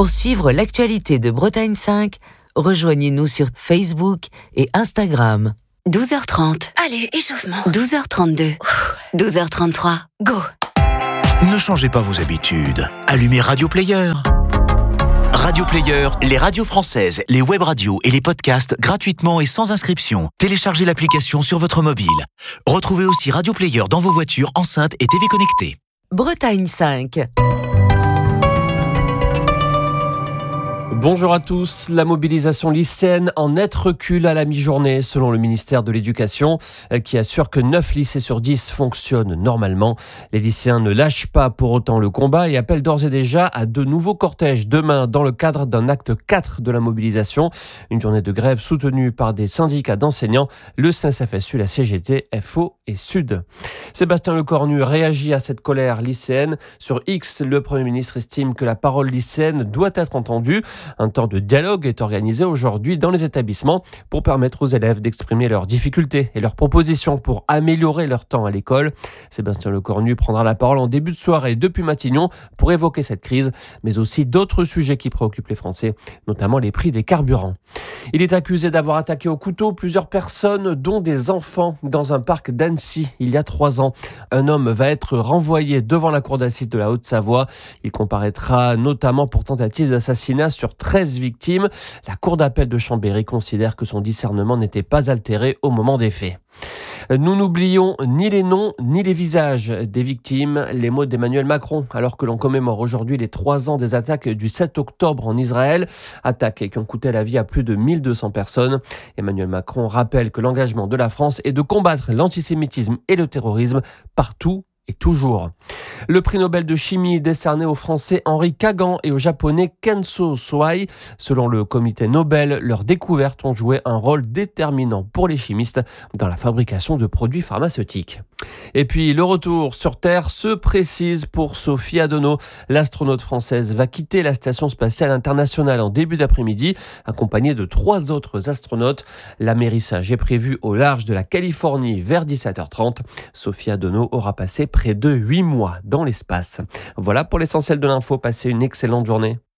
Pour suivre l'actualité de Bretagne 5, rejoignez-nous sur Facebook et Instagram. 12h30. Allez, échauffement. 12h32. 12h33. Go. Ne changez pas vos habitudes. Allumez Radio Player. Radio Player, les radios françaises, les web radios et les podcasts gratuitement et sans inscription. Téléchargez l'application sur votre mobile. Retrouvez aussi Radio Player dans vos voitures, enceintes et TV connectées. Bretagne 5. Bonjour à tous. La mobilisation lycéenne en net recul à la mi-journée, selon le ministère de l'Éducation, qui assure que 9 lycées sur 10 fonctionnent normalement. Les lycéens ne lâchent pas pour autant le combat et appellent d'ores et déjà à de nouveaux cortèges demain dans le cadre d'un acte 4 de la mobilisation. Une journée de grève soutenue par des syndicats d'enseignants, le SNES-FSU, la CGT, FO et Sud. Sébastien Lecornu réagit à cette colère lycéenne. Sur X, le Premier ministre estime que la parole lycéenne doit être entendue. Un temps de dialogue est organisé aujourd'hui dans les établissements pour permettre aux élèves d'exprimer leurs difficultés et leurs propositions pour améliorer leur temps à l'école. Sébastien Lecornu prendra la parole en début de soirée depuis Matignon pour évoquer cette crise, mais aussi d'autres sujets qui préoccupent les Français, notamment les prix des carburants. Il est accusé d'avoir attaqué au couteau plusieurs personnes, dont des enfants, dans un parc d'Annecy il y a 3 ans. Un homme va être renvoyé devant la cour d'assises de la Haute-Savoie. Il comparaîtra notamment pour tentative d'assassinat sur 13 victimes. La cour d'appel de Chambéry considère que son discernement n'était pas altéré au moment des faits. Nous n'oublions ni les noms ni les visages des victimes, les mots d'Emmanuel Macron, alors que l'on commémore aujourd'hui les 3 ans des attaques du 7 octobre en Israël, attaques qui ont coûté la vie à plus de 1200 personnes. Emmanuel Macron rappelle que l'engagement de la France est de combattre l'antisémitisme et le terrorisme partout et toujours. Le prix Nobel de chimie décerné au Français Henri Kagan et au Japonais Kenzo Soai. Selon le comité Nobel, leurs découvertes ont joué un rôle déterminant pour les chimistes dans la fabrication de produits pharmaceutiques. Et puis, le retour sur Terre se précise pour Sophie Adenau. L'astronaute française va quitter la Station spatiale internationale en début d'après-midi, accompagnée de 3 autres astronautes. L'amérissage est prévu au large de la Californie vers 17h30. Sophie Adenau aura passé près de 8 mois dans l'espace. Voilà pour l'essentiel de l'info. Passez une excellente journée.